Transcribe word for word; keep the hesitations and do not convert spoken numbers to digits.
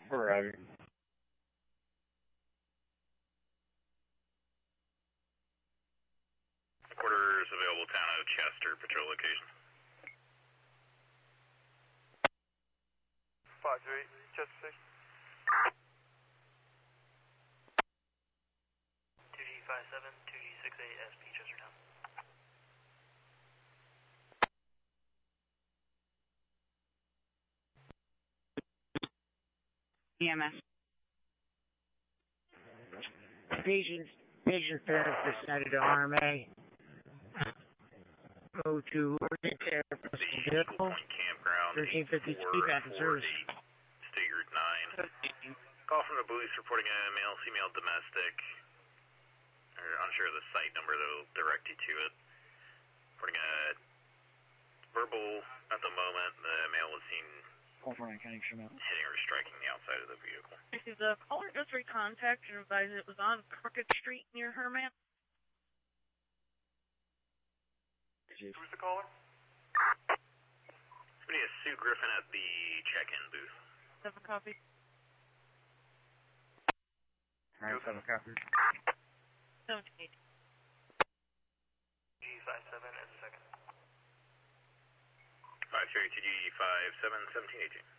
Roger. Quarters available town of Chester, patrol location. five three, Chester station. two D five seven, two D six eight, S P Chestertown. E M S. Patient, patient therapist decided to R M A. Go to urgent care for The the Eagle vehicle. Point Campground, thirteen fifty-two back in service. State Route nine. Call from the police reporting a male, female, domestic. Or unsure of the site number, they'll direct you to it. Reporting a verbal at the moment. The male was seen hitting or striking the outside of the vehicle. The caller just recontacted and advised it was on Crooked Street near Herman. Who's the caller? Somebody is Sue Griffin at the check-in booth. Seven copy. Alright, seven copy. Seventeen. G five seven as a second. five three two G five seven seventeen eighteen.